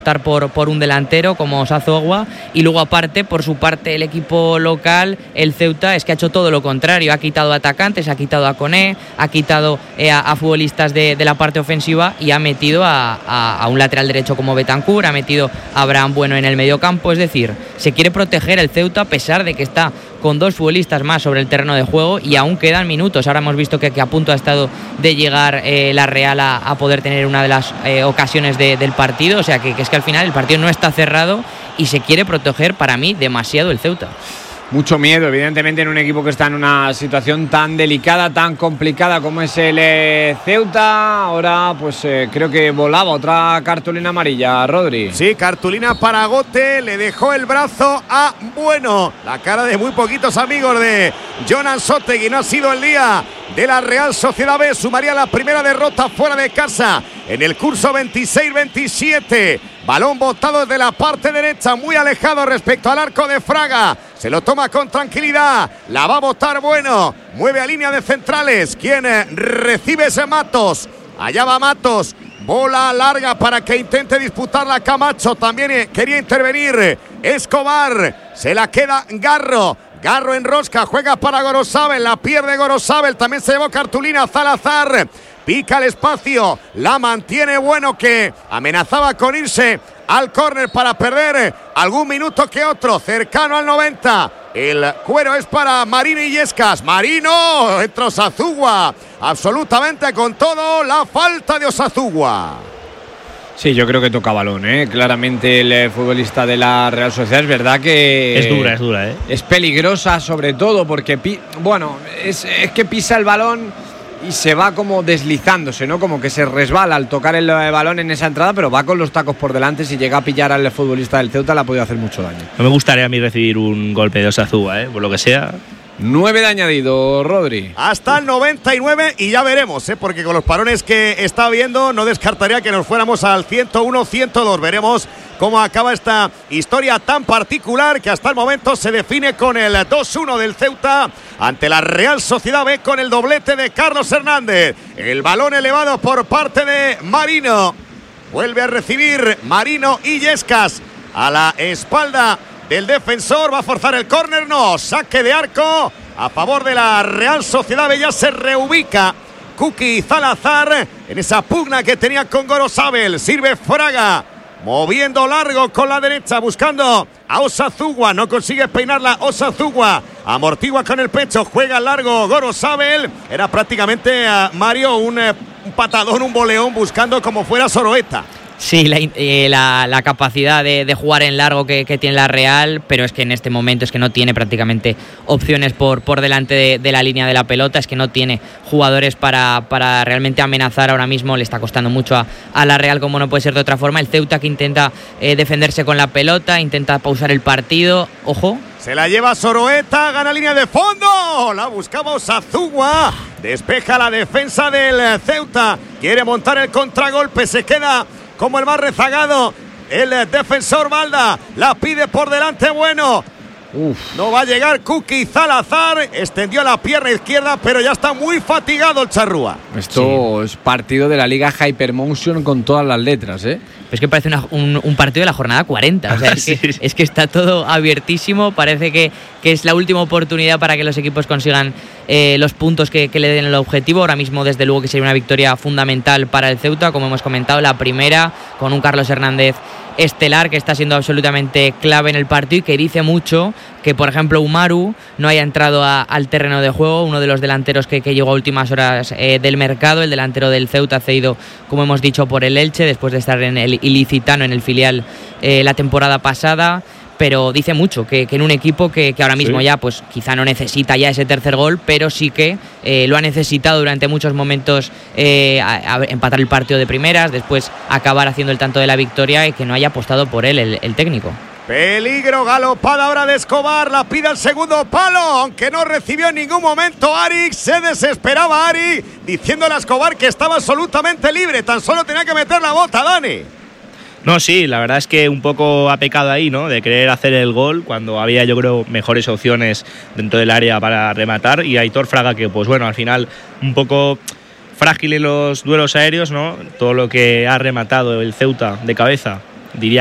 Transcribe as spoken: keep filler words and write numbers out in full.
Por, por un delantero como Sazogua, y luego aparte por su parte el equipo local, el Ceuta, es que ha hecho todo lo contrario, ha quitado atacantes, ha quitado a Koné, ha quitado eh, a, a futbolistas de, de la parte ofensiva y ha metido a, a, a un lateral derecho como Bentancur, ha metido a Abraham Bueno en el mediocampo. Es decir, se quiere proteger el Ceuta a pesar de que está con dos futbolistas más sobre el terreno de juego y aún quedan minutos. Ahora hemos visto que, que a punto ha estado de llegar eh, la Real a, a poder tener una de las eh, ocasiones de, del partido, o sea que, que es que al final el partido no está cerrado y se quiere proteger, para mí, demasiado el Ceuta. Mucho miedo, evidentemente, en un equipo que está en una situación tan delicada, tan complicada como es el eh, Ceuta. Ahora, pues eh, creo que volaba otra cartulina amarilla, Rodri. Sí, cartulina para Gote, le dejó el brazo a Bueno. La cara de muy poquitos amigos de Jonan Sotegui. No ha sido el día de la Real Sociedad B. Sumaría la primera derrota fuera de casa en el curso veintiséis veintisiete. Balón botado desde la parte derecha, muy alejado respecto al arco de Fraga. Se lo toma con tranquilidad, la va a botar Bueno. Mueve a línea de centrales. ¿Quién recibe ese Matos? Allá va Matos. Bola larga para que intente disputarla Camacho. También quería intervenir Escobar. Se la queda Garro. Garro en rosca, juega para Gorosabel, la pierde Gorosabel, también se llevó cartulina Salazar, pica el espacio, la mantiene Bueno, que amenazaba con irse al córner para perder algún minuto que otro, cercano al noventa. El cuero es para Marino Illescas. Marino, entra Osazugua, absolutamente con todo, la falta de Osazugua. Sí, yo creo que toca balón, ¿eh? Claramente el eh, futbolista de la Real Sociedad. Es verdad que es dura, es dura, ¿eh? Es peligrosa sobre todo porque, pi bueno, es, es que pisa el balón y se va como deslizándose, ¿no? Como que se resbala al tocar el eh, balón en esa entrada, pero va con los tacos por delante. Si llega a pillar al futbolista del Ceuta, le ha podido hacer mucho daño. No me gustaría a mí recibir un golpe de Osazúa, ¿eh? Por lo que sea. nueve de añadido, Rodri. Hasta el noventa y nueve y ya veremos, ¿eh? Porque con los parones que está viendo no descartaría que nos fuéramos al ciento uno ciento dos. Veremos cómo acaba esta historia tan particular que hasta el momento se define con el dos uno del Ceuta ante la Real Sociedad B con el doblete de Carlos Hernández. El balón elevado por parte de Marino. Vuelve a recibir Marino Illescas a la espalda del defensor. Va a forzar el córner, no, saque de arco a favor de la Real Sociedad B. Ya se reubica Kuki Salazar en esa pugna que tenía con Gorosabel. Sirve Fraga, moviendo largo con la derecha, buscando a Osazugua, no consigue peinarla Osazugua, amortigua con el pecho, juega largo Gorosabel. Era prácticamente a Mario un, un patadón, un boleón, buscando como fuera Soroeta. Sí, la, eh, la, la capacidad de, de jugar en largo que, que tiene la Real, pero es que en este momento es que no tiene prácticamente opciones por, por delante de, de la línea de la pelota, es que no tiene jugadores para, para realmente amenazar ahora mismo. Le está costando mucho a, a la Real, como no puede ser de otra forma. El Ceuta que intenta eh, defenderse con la pelota, intenta pausar el partido, ojo. Se la lleva Soroeta, gana línea de fondo, la buscaba Osazugua, despeja la defensa del Ceuta, quiere montar el contragolpe, se queda como el más rezagado el defensor Balda, la pide por delante Bueno. Uf. No va a llegar Kuki Salazar, extendió la pierna izquierda, pero ya está muy fatigado el charrúa. Esto sí es partido de la Liga Hypermotion con todas las letras, ¿eh? Es que parece una, un, un partido de la jornada cuarenta, o sea, es, sí. que, es que está todo abiertísimo, parece que, que es la última oportunidad para que los equipos consigan eh, los puntos que, que le den el objetivo. Ahora mismo, desde luego, que sería una victoria fundamental para el Ceuta, como hemos comentado, la primera con un Carlos Hernández estelar que está siendo absolutamente clave en el partido y que dice mucho que, por ejemplo, Umaru no haya entrado a, al terreno de juego, uno de los delanteros que, que llegó a últimas horas eh, del mercado, el delantero del Ceuta, cedido, como hemos dicho, por el Elche, después de estar en el Ilicitano, en el filial, eh, la temporada pasada. Pero dice mucho que, que en un equipo que, que ahora mismo sí. ya pues quizá no necesita ya ese tercer gol, pero sí que eh, lo ha necesitado durante muchos momentos, eh, a, a empatar el partido de primeras, después acabar haciendo el tanto de la victoria y que no haya apostado por él el, el técnico. Peligro, galopada ahora de Escobar, la pide al segundo palo, aunque no recibió en ningún momento Arik, se desesperaba Arik, diciéndole a Escobar que estaba absolutamente libre, tan solo tenía que meter la bota, Dani. No, sí, la verdad es que un poco ha pecado ahí, ¿no? De querer hacer el gol cuando había, yo creo, mejores opciones dentro del área para rematar. Y Aitor Fraga, que, pues bueno, al final un poco frágil en los duelos aéreos, ¿no? Todo lo que ha rematado el Ceuta de cabeza diría